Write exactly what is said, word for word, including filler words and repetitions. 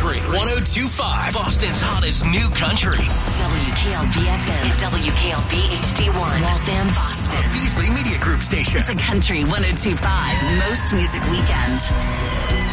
Country one oh two point five. Boston's hottest new country. W K L B F M and W K L B H D one. Waltham, Boston. A Beasley Media Group station. It's a Country one oh two point five. Most Music Weekend.